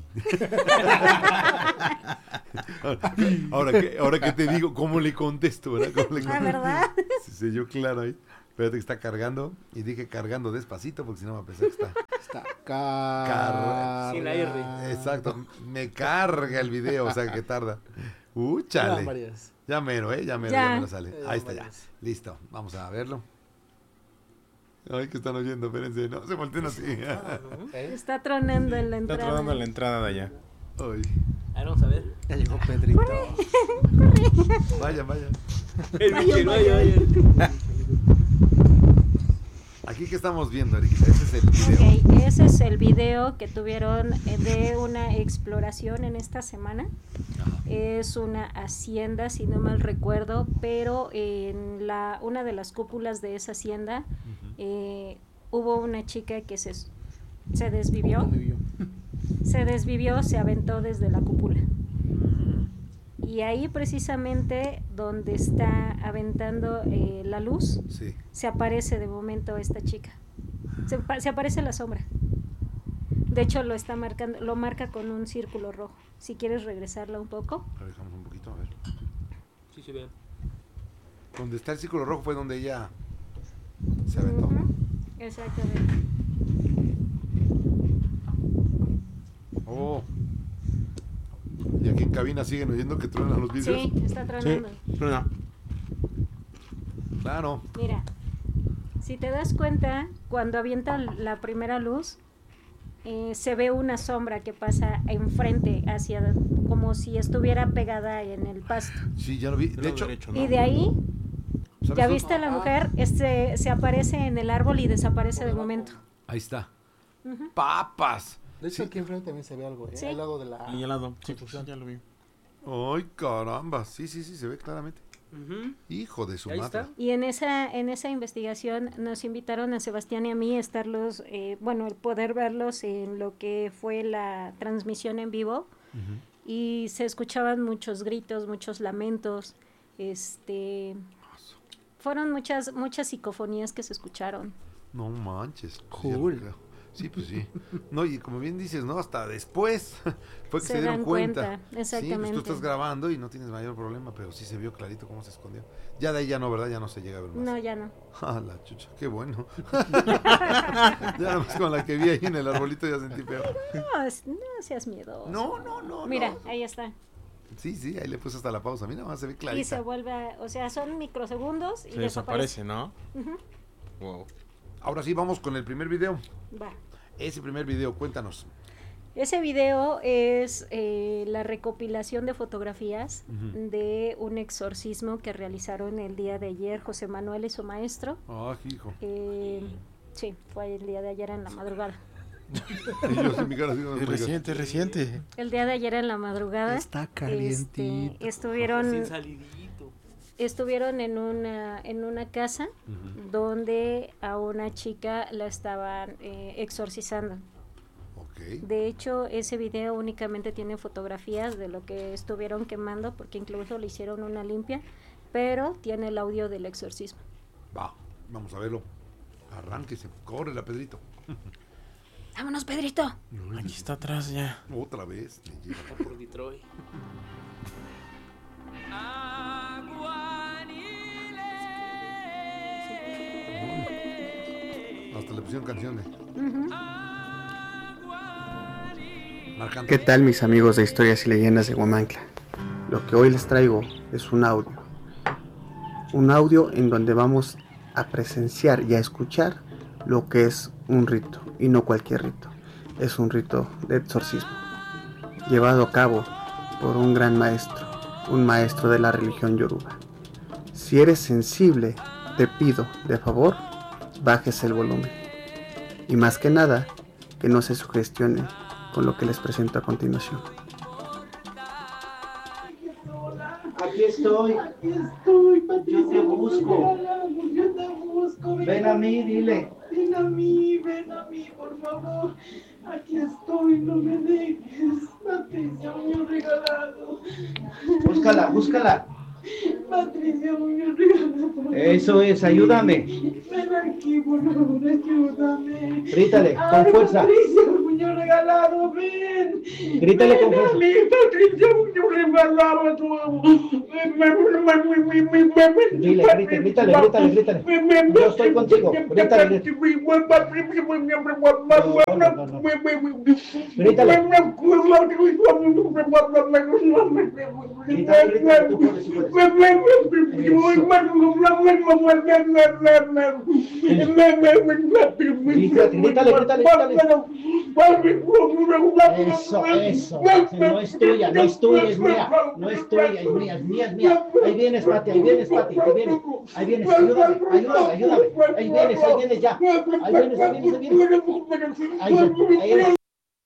ahora, que, ahora que te digo, ¿cómo le contesto? ¿Verdad? ¿Cómo le Ah, contesto? ¿verdad? Sí, sí, yo claro ahí. Espérate que está cargando. Y dije cargando despacito porque si no me pensé que está... Está Car- Sin la R. Exacto, me carga el video, o sea que tarda. Uh, chale. Ya, Marías. Ya mero, ¿eh? Ya mero, Ya. ya, me lo sale. Ya, Ahí está, ya. Marías. Listo, vamos a verlo. Ay, que están oyendo, espérense, no se volteen así. Está tronando en la Está entrada. tronando la entrada de allá. Ay, A ver, vamos a ver. Ya llegó Pedrito. vaya, vaya. El bicho, vaya, vaya. Aquí que estamos viendo, Eriquita, ese es el video. Ok, ese es el video que tuvieron eh, de una exploración en esta semana. Es una hacienda, si no mal recuerdo, pero en la una de las cúpulas de esa hacienda eh, hubo una chica que se, se desvivió, se desvivió, se aventó desde la cúpula. Y ahí precisamente donde está aventando eh, la luz, Sí. se aparece de momento esta chica. Se, pa- se aparece la sombra. De hecho lo está marcando, lo marca con un círculo rojo. Si quieres regresarla un poco. A ver, dejamos un poquito, a ver. Sí, se ve. Donde está el círculo rojo fue donde ella se aventó. Ujú, exactamente. Oh. Y aquí en cabina siguen oyendo que truenan los vidrios. Sí, está tronando. Truena. Claro. Mira, si te das cuenta, cuando avienta la primera luz, eh, se ve una sombra que pasa enfrente, hacia, como si estuviera pegada en el pasto. Sí, ya lo vi. Del De lado hecho, derecho, ¿no? Y de ahí, ¿sabes ya tú? viste a la mujer, este, se aparece en el árbol y desaparece de momento. Ahí está. Ujú. Papas. De hecho, aquí enfrente también se ve algo, ¿eh? Sí. Al lado de la... Y al lado. Sí, pues ya lo vi. Ay, caramba. Sí, sí, sí, se ve claramente. Ujú. Hijo de su Ahí madre. está. Y en esa, en esa investigación nos invitaron a Sebastián y a mí a estarlos, eh, bueno, el poder verlos en lo que fue la transmisión en vivo. Ujú. Y se escuchaban muchos gritos, muchos lamentos, este, fueron muchas, muchas psicofonías que se escucharon. No manches. Pues ya lo Cool. creo. Sí, pues sí. No, y como bien dices, ¿no? Hasta después fue que se, Se dieron dan cuenta. cuenta, Sí, pues exactamente. tú estás grabando y no tienes mayor problema, pero sí se vio clarito cómo se escondió. Ya de ahí ya no, ¿verdad? Ya no se llega a ver más. No, ya no. Ah, la chucha, qué bueno. Ya nada más con la que vi ahí en el arbolito ya sentí feo. No, es- no seas miedoso. No, no, no. Mira, no. ahí está. Sí, sí, ahí le puse hasta la pausa. Mira, más se ve Y se clarita. vuelve, a- o sea, son microsegundos y Se desaparece. desaparece, ¿no? Ujú. Wow. Ahora sí, vamos con el primer video. Va. Ese primer video, cuéntanos. Ese video es eh, la recopilación de fotografías Ujú. de un exorcismo que realizaron el día de ayer José Manuel y su maestro. Ah, hijo. Eh, sí, fue el día de ayer en la madrugada. Y yo en mi cara así, no me Es puedo reciente, es reciente. El día de ayer en la madrugada. Está este, calientito. estuvieron Sin salidito. estuvieron en una en una casa Ujú. donde a una chica la estaban eh, exorcizando. Ok. De hecho, ese video únicamente tiene fotografías de lo que estuvieron quemando, porque incluso le hicieron una limpia, pero tiene el audio del exorcismo. Va, vamos a verlo. Arránquese, corre la Pedrito. ¡Vámonos, Pedrito! Aquí está atrás ya. Otra vez. me lleva. Está por Detroit. Hasta le pusieron canciones. Marcando. ¿Qué tal, mis amigos de Historias y Leyendas de Huamancla? Lo que hoy les traigo es un audio. Un audio en donde vamos a presenciar y a escuchar lo que es un rito, y no cualquier rito. Es un rito de exorcismo, llevado a cabo por un gran maestro, un maestro de la religión yoruba. Si eres sensible, te pido, de favor, bajes el volumen. Y más que nada, que no se sugestionen con lo que les presento a continuación. Aquí estoy. Aquí estoy, Patricia. Yo te busco. Yo te busco. Ven a mí, dile. Dile ven a mí, ven a mí, por favor. Aquí estoy, no me dejes. Patricia Muñoz regalado. Búscala, búscala. Patricia Muñoz regalado. Eso es, ayúdame. Ven aquí, por favor, ayúdame. Grítale, con Ay, fuerza. Patricia Muñoz regalado, ven. Grítale ven con fuerza. a mí, Patricia Muñoz regalado, tu amo. Dile, grítale, grítale, grítale, grítale. Yo estoy contigo. Grítale, grítale. No, no, no, no. Grítale. Grítale, grítale, tú puedes, tú puedes. Grítale, grítale, grítale, grítale. Eso, eso. No es tuya, no es tuya, es mía. No es tuya, es mía, es mía, es mía. Ahí vienes, Pati, ahí vienes, Pati, ahí vienes. Ahí vienes, ayúdame, ayúdame, ayúdame. Ahí vienes, ahí vienes ya. Ahí vienes, ahí vienes, ahí vienes. Ahí, ahí eres.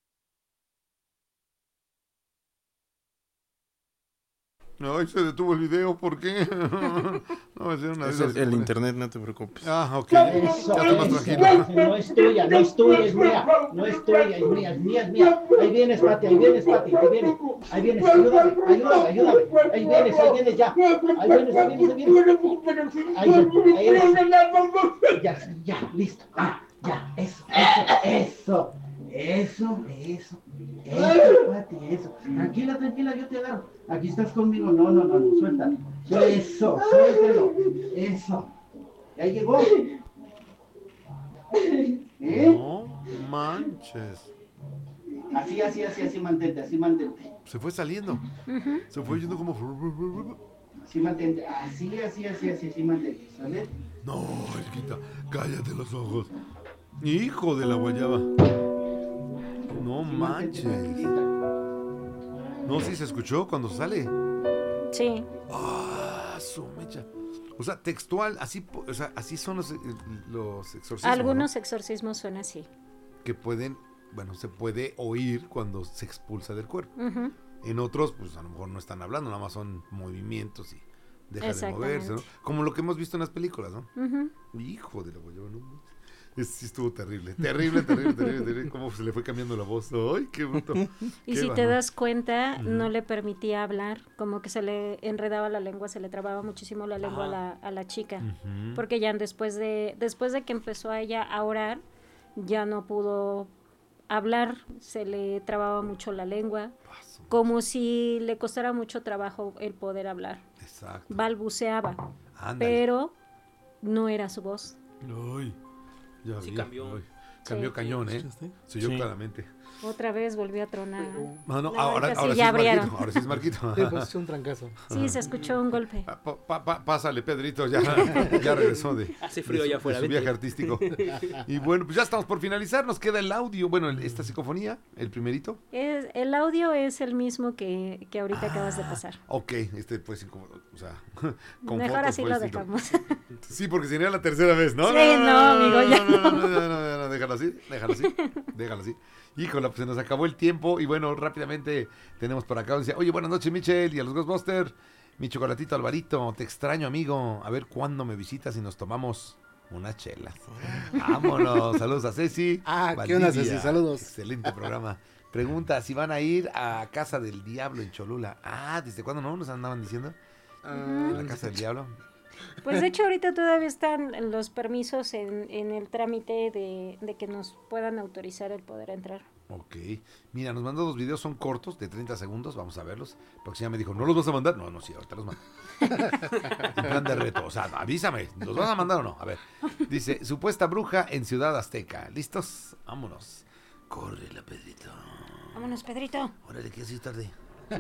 Ay, se detuvo el video, ¿por qué? No, va a ser una de Es esas. el, el internet, no te preocupes. Ah, ok. Eso, Ya estoy más eso. tranquilo. No es tuya, no es tuya, es mía. No es tuya, es mía, es mía, es mía. Ahí vienes, Pati, ahí vienes, Pati, ahí vienes. Ahí vienes, ayúdame, ayúdame, ayúdame. Ahí vienes, ahí vienes ya. Ahí vienes, ahí vienes, ahí vienes. Ahí, ahí eres. Ya, ya, listo. Ah, ya, eso, eso, eso, eso, eso, eso, Pati, eso. Tranquila, tranquila, yo te agarro. Aquí estás conmigo. No, no, no, no, suéltalo. Eso, suéltalo. Eso. ¿Ya llegó? ¿Eh? No manches. Así, así, así, así mantente, así mantente. Se fue saliendo. Se fue yendo como. Así mantente, así, así, así, así, así mantente, ¿sale? No, Elquita, cállate los ojos. Hijo de la guayaba. No manches. No, sí se escuchó cuando sale. Sí. Ah, su mecha. O sea, textual, así, po- o sea, así son los, eh, los exorcismos. Algunos ¿no? exorcismos son así. Que pueden, bueno, se puede oír cuando se expulsa del cuerpo. Ujú. En otros, pues a lo mejor no están hablando, nada más son movimientos y deja de moverse, ¿no? Exactamente. Como lo que hemos visto en las películas, ¿no? Ujú. Hijo de la guayaba, no. Es, sí estuvo terrible, terrible, terrible, terrible, terrible. Cómo se le fue cambiando la voz. ¡Ay, qué bruto! Y Qué si te bárbaro. das cuenta, Ujú. no le permitía hablar, como que se le enredaba la lengua, se le trababa muchísimo la lengua a Ajá. la, a la chica. Ujú. Porque ya después de, después de que empezó a ella a orar, ya no pudo hablar, se le trababa mucho la lengua, como si le costara mucho trabajo el poder hablar. Exacto. Balbuceaba, Ándale. pero no era su voz. Ay, ya Sí vi, cambió. ay. Cambió Sí. cañón, ¿eh? Se oyó Sí. claramente. Otra vez volvió a tronar. No, no, La ahora, verdad, ahora sí, sí ya es abrieron. Marquito. Ahora sí es Marquito. Sí, pues es un trancazo. Sí, se escuchó un golpe. Pa- pa- pa- pásale, Pedrito, ya, ya regresó de, Hace frío de su, allá afuera, de su vete. viaje artístico. Y bueno, pues ya estamos por finalizar, nos queda el audio, bueno, el- esta psicofonía, el primerito. Es, el audio es el mismo que, que ahorita acabas de pasar. Ok, este pues incómodo, o sea, con Mejor fotos, así pues, lo sí, con- dejamos. Sí, porque sería la tercera vez, ¿no? Sí, no, amigo, ya no, no, no, no, no, no, déjalo así, déjalo así, déjalo así. Híjole, pues se nos acabó el tiempo y bueno, rápidamente tenemos por acá, dice, oye, buenas noches, Michelle, y a los Ghostbusters, mi chocolatito Alvarito, te extraño, amigo, a ver cuándo me visitas y nos tomamos unas chelas. Vámonos, saludos a Ceci. Ah, ¿qué onda, Valdivia. Ceci? Saludos. Excelente programa. Pregunta si van a ir a Casa del Diablo en Cholula. Ah, ¿desde cuándo no? ¿Nos andaban diciendo? Ah, ¿En la Casa del Diablo? Pues de hecho ahorita todavía están los permisos en, en el trámite de, de que nos puedan autorizar el poder entrar. Ok. Mira, nos mandó dos videos, son cortos, de treinta segundos, vamos a verlos. Porque ya me dijo, ¿no los vas a mandar? No, no, sí, ahorita los mando. En plan de reto, o sea, avísame, ¿los vas a mandar o no? A ver, dice, supuesta bruja en Ciudad Azteca. ¿Listos? Vámonos. Córrela, Pedrito. Vámonos, Pedrito. Órale, que así tarde.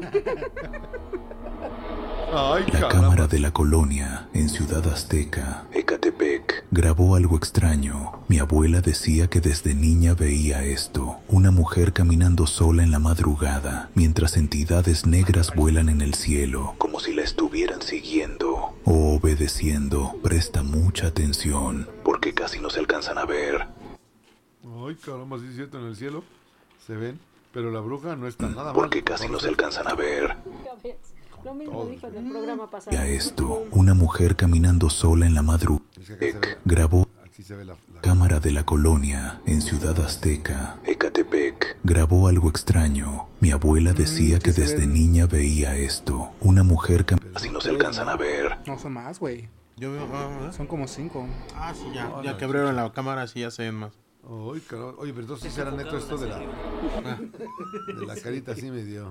Ay, La caramba. cámara de la colonia en Ciudad Azteca, Ecatepec, grabó algo extraño. Mi abuela decía que desde niña veía esto: una mujer caminando sola en la madrugada, mientras entidades negras vuelan en el cielo, como si la estuvieran siguiendo o obedeciendo. Presta mucha atención, porque casi no se alcanzan a ver. Ay, caramba, sí es cierto, en el cielo se ven, pero la bruja no está nada mal. Porque casi no se alcanzan a ver. Lo mismo Todo. dijo en el programa pasado. A esto, una mujer caminando sola en la madrugada, grabó. Sí se ve la, la... Cámara de la colonia en Ciudad Azteca, Ecatepec, grabó algo extraño. Mi abuela decía Mm, que sí se desde ven. niña veía esto. Una mujer cam... Así no se alcanzan a ver. No son más, güey. Yo veo. Ah, Son como cinco. ah, sí, ya. Oh, Ya no, que abrieron la cámara, sí ya se ven más. Ay, caray. Oye, pero entonces será neto esto de la, de la carita así medio.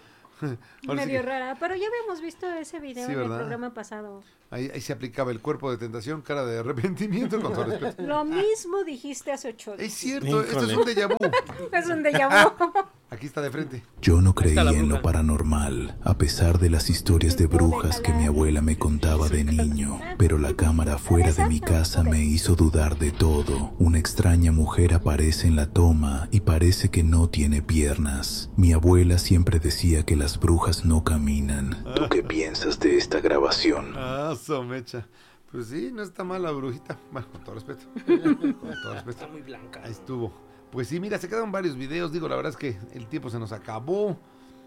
Ahora sí Medio que rara, pero ya habíamos visto ese video Sí, en el ¿verdad? programa pasado. ahí, ahí se aplicaba el cuerpo de tentación, cara de arrepentimiento, con todo respeto. Lo mismo dijiste hace ocho días. Es cierto, esto es Híjole. un déjà vu. Es un déjà vu. Aquí está de frente. Yo no está creía la en lo bruja. paranormal, a pesar de las historias de brujas que mi abuela me contaba de niño, pero la cámara fuera de mi casa me hizo dudar de todo. Una extraña mujer aparece en la toma y parece que no tiene piernas. Mi abuela siempre decía que las brujas no caminan. ¿Tú qué piensas de esta grabación? Ah, somecha. Pues sí, no está mal la brujita. Bueno, con todo respeto. Con todo respeto. Está muy blanca. Ahí estuvo. Pues sí, mira, se quedaron varios videos. Digo, la verdad es que el tiempo se nos acabó.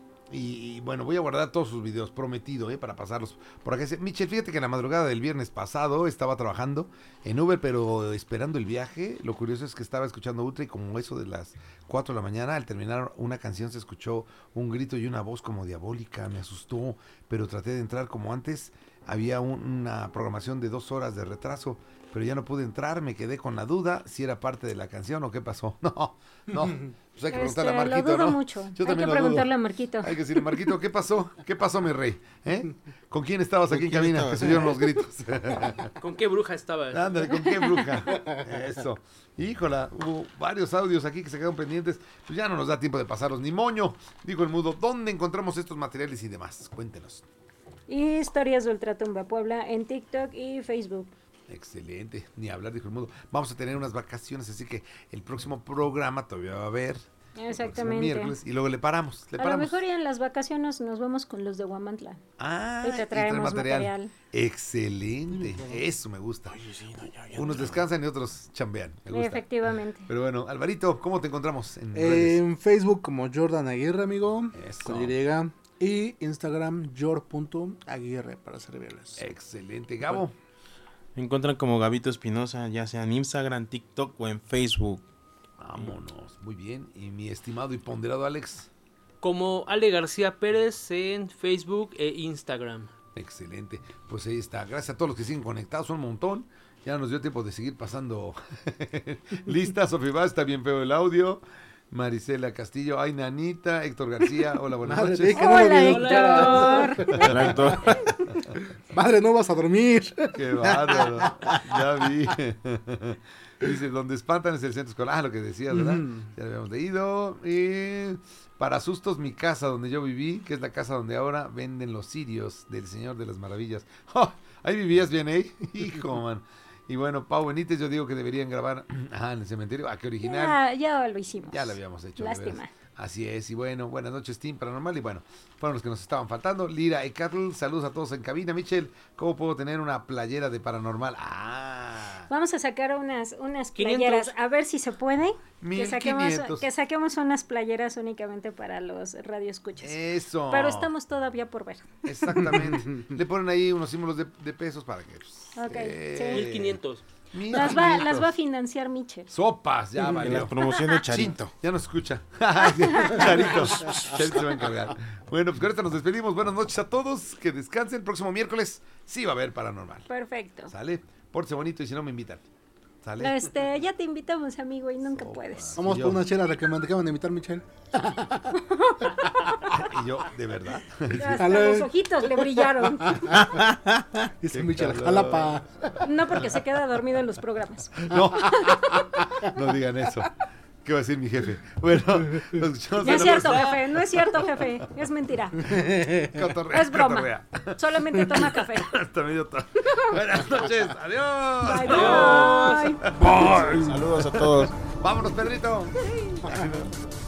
Y, y bueno, voy a guardar todos sus videos, prometido, ¿eh? Para pasarlos por acá. Michel, fíjate que en la madrugada del viernes pasado estaba trabajando en Uber, pero esperando el viaje. Lo curioso es que estaba escuchando Ultra y como eso de las cuatro de la mañana, al terminar una canción se escuchó un grito y una voz como diabólica. Me asustó, pero traté de entrar como antes. Había un- una programación de dos horas de retraso, pero ya no pude entrar. Me quedé con la duda si era parte de la canción o qué pasó. No, no. Pues hay que preguntarle Este, a lo Marquito, dudo ¿no? mucho. Yo Hay que también lo preguntarle dudo. a Marquito. Hay que decirle, Marquito, ¿qué pasó? ¿Qué pasó, mi rey? ¿Eh? ¿Con quién estabas aquí en quién cabina? estabas? Que se oyeron los gritos. ¿Con qué bruja estaba? Ándale, ¿con qué bruja? Eso. Híjola, hubo varios audios aquí que se quedaron pendientes. Pues ya no nos da tiempo de pasarlos. Ni moño, dijo el mudo. ¿Dónde encontramos estos materiales y demás? Cuéntenos. Y historias de Ultratumba Puebla en TikTok y Facebook. Excelente. Ni hablar, dijo el mudo. Vamos a tener unas vacaciones, así que el próximo programa todavía va a haber. El próximo Exactamente. miércoles. Y luego le paramos. Le A lo paramos. mejor ya en las vacaciones nos vamos con los de Huamantla. Ah, y te y trae traemos material. Excelente. Eso me gusta. Unos descansan y otros chambean. Me gusta. Efectivamente. Pero bueno, Alvarito, ¿cómo te encontramos en Eh, redes? En Facebook como Jordan Aguirre, amigo. Eso. Con Y. Y Instagram jor.aguirre para servirles. Excelente. Gabo. Me encuentran como Gabito Espinosa, ya sea en Instagram, TikTok o en Facebook. Vámonos. Muy bien. Y mi estimado y ponderado Alex. Como Ale García Pérez en Facebook e Instagram. Excelente. Pues ahí está. Gracias a todos los que siguen conectados. Son un montón. Ya nos dio tiempo de seguir pasando listas. Sofía Vaz, está bien feo el audio. Marisela Castillo, ay, Nanita, Héctor García, hola, buenas Madre, noches. di que no lo vi. Hola, Héctor. Madre, no vas a dormir. Qué bárbaro, ya vi. Dice, donde espantan es el centro escolar, ah, lo que decías, ¿verdad? Ujú. Ya lo habíamos leído. Y para sustos, mi casa donde yo viví, que es la casa donde ahora venden los cirios del Señor de las Maravillas. ¡Oh! Ahí vivías bien, ¿eh? Hijo, man. Y bueno, Pau Benítez, yo digo que deberían grabar ah, en el cementerio. Ah, qué original. Ya, ya lo hicimos. Ya lo habíamos hecho. de Lástima. veras. Así es. Y bueno, buenas noches, Team Paranormal. Y bueno, fueron los que nos estaban faltando. Lira y Cattle, saludos a todos en cabina. Michelle, ¿cómo puedo tener una playera de Paranormal? Ah, Vamos a sacar unas, unas quinientos. playeras, a ver si se puede. Que mil saquemos, quinientos. que saquemos unas playeras únicamente para los radioescuchas. Eso. Pero estamos todavía por ver. Exactamente. Le ponen ahí unos símbolos de, de pesos para que... pues, Ok, eh, sí. mil quinientos. mil Las va, quinientos. las va a financiar Michel. Sopas, ya En valió. las promociones de Charito. Sí, ya no escucha. Charito. Charito se va a encargar. Bueno, pues con esto nos despedimos. Buenas noches a todos. Que descansen. Próximo miércoles sí va a haber Paranormal. Perfecto. ¿Sale? Pórtese bonito y si no me invitan. ¿Sale? Este, ya te invitamos, amigo, y nunca puedes. Vamos Y por yo. una chela que me acaban de invitar, Michelle. Y yo, de verdad. Hasta Dale. los ojitos le brillaron. Dice Qué Michelle, calor. jalapa. No porque se queda dormido en los programas. No. No digan eso. ¿Qué va a decir mi jefe? Bueno, nos escuchamos No en es la cierto, próxima. jefe, no es cierto, jefe. Es mentira. Cotorrea, Es broma. cotorrea. Solamente toma café. Hasta medio tarde. Buenas noches. Adiós. Bye, bye. Saludos a todos. Vámonos, Pedrito.